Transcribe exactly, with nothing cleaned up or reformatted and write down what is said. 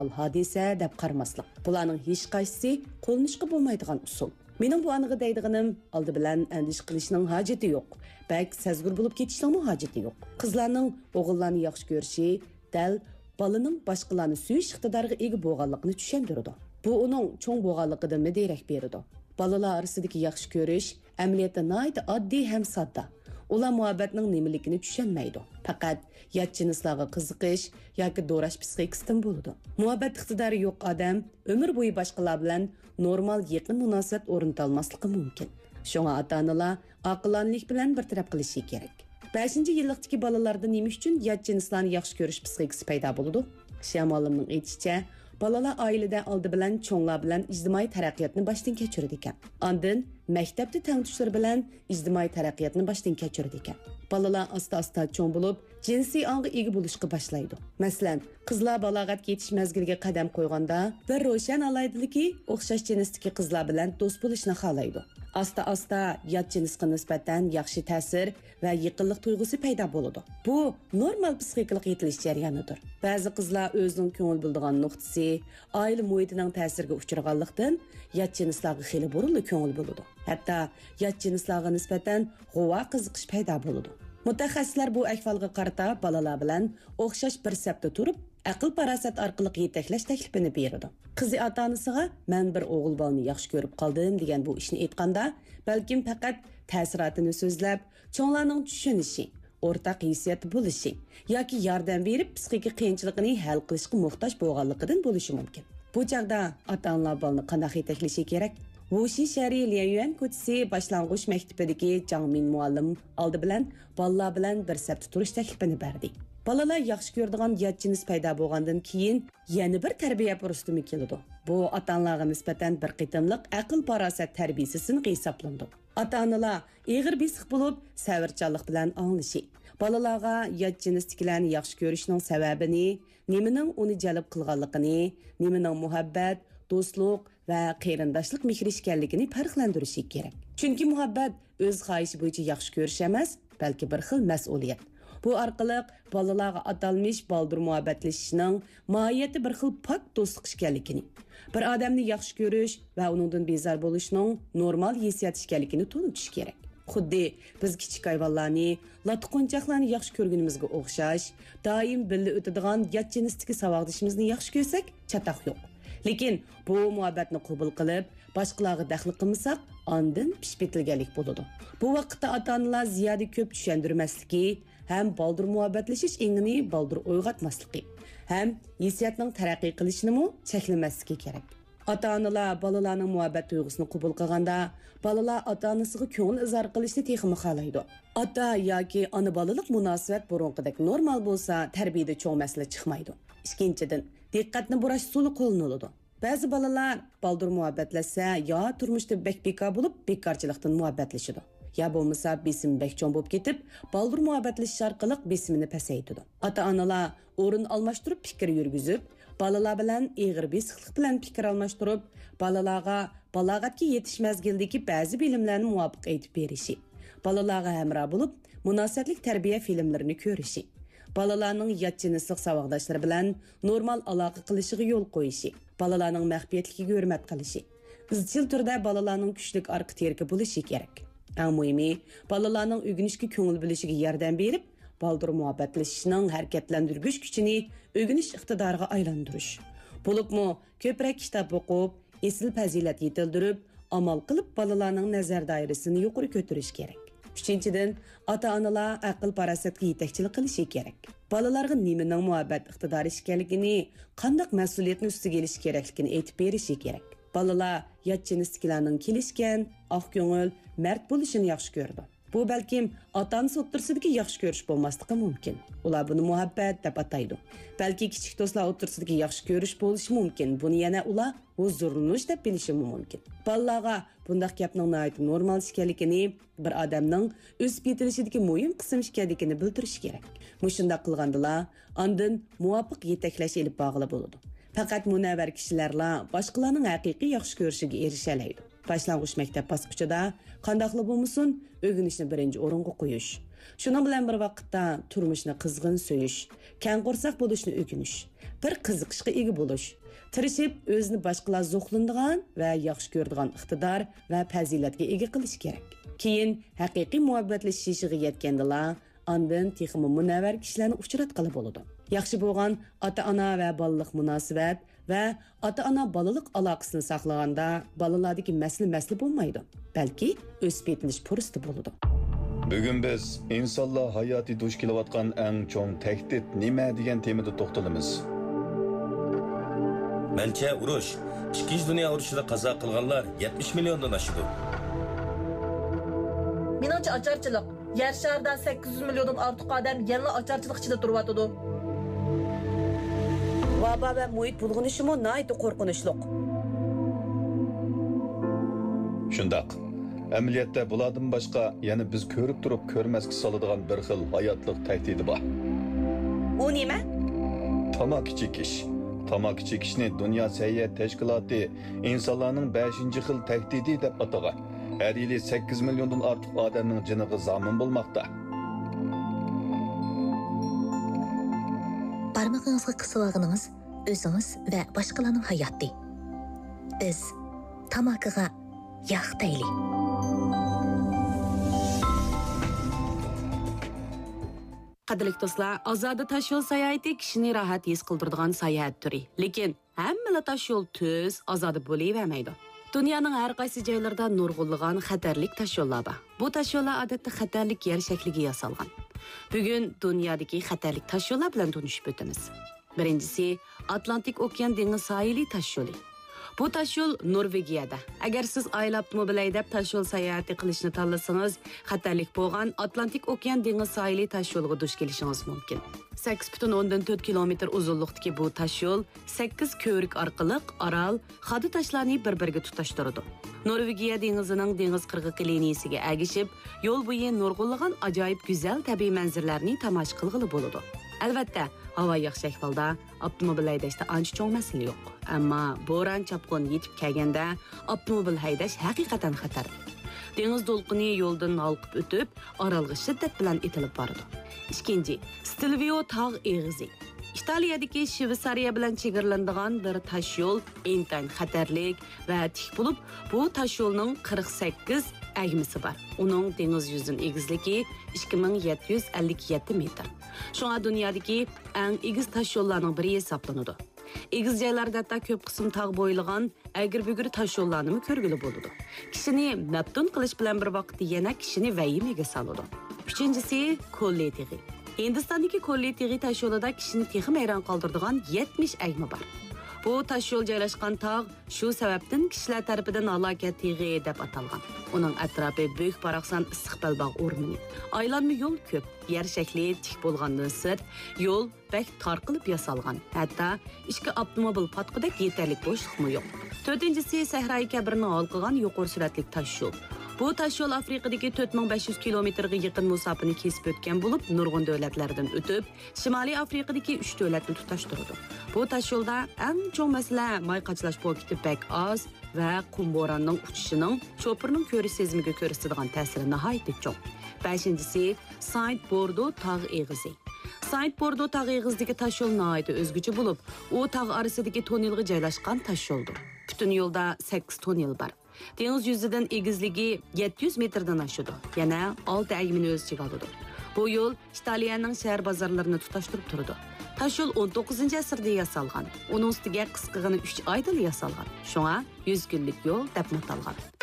hodisa deb qaramaslik. Bularning hech qaysisi qo'llanishga bo'lmaydigan usul. Mening bu aniga deydiganim, oldi bilan andish qilishning hojati yo'q. Bak sezgur bo'lib ketishning hojati yo'q. Qizlarning o'g'illarni yaxshi ko'rishi dal balaning boshqalarni suyish iqtidoriga ega bo'lganligini tushuntiradi. Bu uning cho'ng bo'lganligidan darak beradi. Balalar orasidagi yaxshi ko'rish amaliyotda nihoyat oddiy ham sodda. Ular muhabbatning nimaligini tushunmaydi. Faqat yatchinislarga qiziqish yoki do'rash psixikasidan bo'ladi. Muhabbat iqtidori yo'q odam umr bo'yi boshqalar bilan normal yaqin munosabat o'rnatolmasligi mumkin. Shunga ota-onalar aqlonlik bilan bir taraf qilishi kerak. beshinchi yillikdagi bolalarda nima uchun yatchinislarni yaxshi ko'rish psixikasi paydo bo'ladi? Shamolimning aytishicha, balalar oilada oldi bilan cho'nglar bilan ijtimoiy taraqqiyotni boshdan kechiradi ekan. Ondan maktabda tengtushlar bilan ijtimoiy taraqqiyotni boshdan kechiradi ekan. Balalar asta-asta cho'ng bo'lib, jinsiy ongga ega bo'lishga boshlaydi. Masalan, qizlar balog'atga yetish mazgiliga qadam qo'yganda bir ro'shan alaydiligi o'xshash jinsdagi qizlar bilan do'st bo'lishni xohlaydi. Asta-asta yot jinsga nisbatan yaxshi ta'sir va yaqinlik tuyg'usi paydo bo'ladi. Bu normal psixikalik yetilish jarayonidir. Ba'zi qizlar o'zining ko'ngil bildigan nuqtasi, oila muhitining ta'siriga uchraganlikdan yot jinslarga xili burilib ko'ngil bo'ladi. Hatto yot jinslarga nisbatan g'uva qiziqish paydo bo'ladi. Mutaxassislar bu ahvolga qarata balalar bilan o'xshash bir safda turib, aql parasat orqali yetaklash taklifini beradi. Qizi ota-onasiga "Men bir o'g'il bolani yaxshi ko'rib qoldim" degan bu ishni aytganda, balkim faqat ta'sirotini so'zlab, cho'nglarning tushunishi, o'rtaq hissiyat bo'lishi yoki yordam berib psixik qiyinchiligini hal qilishga muhtoj bo'lganligidan bo'lishi mumkin. Bu chaqda ota-onalar bolani qanday yetaklashi kerak? Wuxi Shari Lianyuan ko'chasi boshlang'ich maktabidagi Jangmin muallim oldi bilan bolalar bilan bir safda turish taklifini berdi. Balalar yaxshi ko'radigan yot jins paydo bo'lgandan keyin yana bir tarbiya fursati keladi. Bu ota-onalarga nisbatan bir qitimliq aql parasat tarbiyasini hisoblandi. Ota-onalar eg'ir besiq bo'lib, savrchanlik bilan anglashi, balalarga yot jinsdagilarni yaxshi ko'rishning sababini, nimaning uni jalb qilganligini, nimaning muhabbat, do'stlik va qarindoshlik mehr ekanligini farqlantirishi kerak. Chunki muhabbat o'z xohishi bo'yicha yaxshi ko'rish emas, balki bir xil mas'uliyat. Bu orqali bolalarga atalmish baldur muhabbatlashishning mohiyati bir xil pok do'stlik ekanligini, bir odamni yaxshi ko'rish va uningdan bezor bo'lishning normal hissiyat ekanligini tunutish kerak. Xuddi biz kichik hayvonlarni, latqonchoqlarni yaxshi ko'rganimizga o'xshash, doim birga o'tadigan yot jinsdagi savodishimizni yaxshi ko'rsak, chatoq yo'q. Lekin bu muhabbatni qabul qilib, boshqalarga daxl qilmasak, ondan pishbetilganlik bo'ladi. Bu vaqtda ota-onalar ziyoda ko'p tushundirmasligi, ham baldur muhabbatlashish engini baldur o'yg'atmasligi, ham hissiyatning taraqqiy qilishini mu cheklamasligi kerak. Ota-onalar bolalarning muhabbat tuyg'usini qabul qilganda, bolalar ota-onasiga ko'ngil izhor qilishni texmi xohlaydi. Ota yoki ona bolalik munosabat burunqidek normal bo'lsa, tarbiyada cho'ng masala chiqmaydi. Ikkinchidan, diqqatni burash usuli qo'llaniladi. Ba'zi bolalar baldur muhabbatlashsa, yo turmushda bek-beka bo'lib, bekorchilikdan muhabbatlashadi. Ya bo'lmasa besim bekchon bo'lib ketib, baldur muhabbatlashish orqali besimini pasaytadi. Ota-onalar o'rin almashtirib fikr yurgizib, balalar bilan eg'ir besiqlik bilan fikr almashtirib, balalarga balog'atga yetish mazgildagi ba'zi bilimlarni muvofiq aytib berishi, balalarga hamroh bo'lib, munosabatlik tarbiya filmlarini ko'rishi, balalarning yot jinslik savodoshlari bilan normal aloqa qilishiga yo'l qo'yishi, balalarning maxfiyatligiga hurmat qilishi, izchil turda balalarning kuchlik orqa terki bo'lishi kerak. Eng muhimi, balalarning o'rganishga ko'ngil bo'lishiga yordam berib, baldur muhabbatlashishning harakatlantirgich kuchini o'rganish iqtidoriga aylantirish. Bo'libmi, ko'proq kitob o'qib, esil fazilat yetildirib, amal qilib balalarning nazar doirasini yuqori ko'tarish kerak. Uchinchidan, ota-onalar aql parasatga yetakchilik qilishi kerak. Balalarga nimaning muhabbat iqtidori ekanligini, qanday mas'uliyatni ustiga olish kerakligini aytib berishi kerak. Balalar yot jinsdagilarning kelishgan, oq ko'ngil, mard bo'lishini yaxshi ko'rdi. Bu balkim ota-onasi o'rtasidagi yaxshi ko'rish bo'lmasligi mumkin. Ular buni muhabbat deb ataydi. Balki kichik do'stlar o'rtasidagi yaxshi ko'rish bo'lishi mumkin. Buni yana ular huzurlanish deb bilishi mumkin. Balalarga bunday gapning nihoyat normal ekanligini, bir odamning o'sib yetilishidagi muhim qism ekanligini bildirish kerak. Mushunda qilgandilar, ondan muvofiq yetaklash elib bog'lab bo'ladi. Faqat munavvar kishilarla boshqalarning haqiqiy yaxshi ko'rishiga erisha oladi. Başlangıç məktəb basqıçıda qandaqlı bolmusun, ögünüşni birinci orunğa qoyuş. Şunun bilan bir vaqtda turmuşni qizg'in söyiş, kang qo'rsoq bo'lishni o'ginish, bir qiziqishga ega bo'lish, tirishib o'zini boshqalar zo'qlindigan va yaxshi ko'radigan iqtidor va fazilatga ega qilish kerak. Keyin haqiqiy muhabbatlashishiga yetgandila, ondan texmi munavvar kishilarni uchratqili bo'ladi. Yaxshi bo'lgan ota-ona va bolalik munosabat va ota-ona bolalik aloqasini saqlaganda bolalardagi masala-masala bo'lmaydi, balki o'sib yetilish fursati bo'ladi. Bugun biz insonlar hayoti duch kelayotgan eng cho'ng tahdid nima degan temada to'xtalamiz. Mencha urush, ikkinchi dunyo urushida qazo qilganlar yetmish milliondan oshadi. Meningcha ocharchilik, yer sharida sakkiz yuz milliondan ortiq odam yana ocharchilik ichida turyapti. Vaba va muhit bulg'unishimi nihoyat qo'rqinchli. Shundaq. Amaliyotda bulardan boshqa yana biz ko'rib turib ko'rmasga soladigan bir xil hayotlik tahdidi bor. U nima? Tamaki chekish. Tamaki chekishni Dunyo sayyohat tashkiloti insonlarning beshinchi xil tahdidi deb atagan. Har yili sakkiz milliondan ortiq odamning jiniga zomin bo'lmoqda. Barmog'ingizga qisib olganingiz o'zingiz va boshqalarning hayoti. Biz tamakiga yog' taylik. Qadrli do'stlar, Ozoda tashyo'l sayohati kishini rohat his qildiradigan sayohat turi. Lekin hamma tashyo'l tuz, ozoda bo'lavermaydi. Dunyoning har qaysi joylarida nurg'unlagan xatarlik tashyo'llar bor. Bu tashyo'llar odatda xatarlik yer shakliga yasalgan. Bugun dunyodagi xatarlik tashyo'llar bilan tanishib o'tamiz. Birinchisi Atlantik okean dengiz sohili tashyo'li. Bu tashyo'l Norvegiyada. Agar siz oilabmi bilay deb tashyo'l sayohati qilishni tanlasangiz, xatarlik bo'lgan Atlantik okean dengiz sohili tashyo'liga duch kelishingiz mumkin. sakkiz butun o'ndan to'rt kilometr uzunlikdagi bu tashyo'l sakkiz ko'rik orqali orol, xadi tashlarni bir-biriga tutashtiradi. Norvegiya dengizining dengiz qirg'oqi liniyasiga agishib, yo'l bo'yi nurg'unlagan ajoyib go'zal tabiiy manzarlarni tomosha qilg'ili bo'ladi. Albatta, havo yaxshi ahvolda avtomobil haydashda ancha cho'ng masala yo'q. Ammo bo'ron chapqon yetib kelganda avtomobil haydash haqiqatan xatar. Dengiz to'lqini yo'ldan olqib o'tib, orolga shiddat bilan itilib boradi. Ikkinchi, Stelvio tog' eg'izi. Italiyadagi Shveysariya bilan chegaralanadigan bir tashyo'l intan xatarlik va tik bo'lib, bu tashyo'lning qirq sakkiz agmisi bor. Uning dengiz yuzining egizligi ikki ming yetti yuz ellik yetti metr. Shunga dunyodagi eng egiz tashyo'llarning biri hisoblanadi. Egiz joylarda da ko'p qism tog' bo'yilgan agir-bugir tashyo'llarni ko'rgili bo'ladi. Kishini maftun qilish bilan bir vaqtda yana kishini vahimaga soladi. Uchinchisi Kolle teg'i. Hindistondagi Kolle teg'i tashyo'lida kishini texim hayron qoldiradigan yetmish agmi bor. Bu tashyo'l joylashgan tog' shu sababdan kishilar tarafidan halokat teg'i deb atalgan. Uning atrofi buyuk paroqsan istiqbol bog' o'rmoni. Aylanma yo'l ko'p, yer shakli tik bo'lgandan sirt, yo'l bak tor qilib yasalgan. Hatto ikki avtomobil patqidek yetarli bo'shliqmi yo'q. To'rtinchisi Sahroyi Kabirni olqigan yuqori suratli tashyo'l. Bu tashyo'l Afrikadagi to'rt ming besh yuz kilometrga yaqin masofani kesib o'tgan bo'lib, nurg'un davlatlardan o'tib, Shimoliy Afrikadagi uch davlatni tutashtiradi. Bu tashyo'lda eng cho'ng masala mayqachlash bo'lib bak oz va qum bo'ronning uchishining chopirning ko'rish sezimiga ko'rsatadigan ta'siri nihoyat cho'ng. beshinchisi Saint Bordeaux tog' eg'izi. Saint Bordeaux tog' eg'izidagi tashyo'l nihoyat o'zgacha bo'lib, u tog' orasidagi tonnelga joylashgan tashyo'ldir. Butun yo'lda sakkiz tonnel bor. Dengiz yuzidan egizligi yetti yuz metrdan oshadi. Yana olti agmini o'z ichiga oladi. Bu yo'l Italiyaning shahar bozorlarini tutashtirib turadi. Tashyo'l o'n to'qqizinchi asrda yasalgan. Uning ustiga qisqagina uch oyda yasalgan. Shunga yuz kunlik yo'l deb atalgan.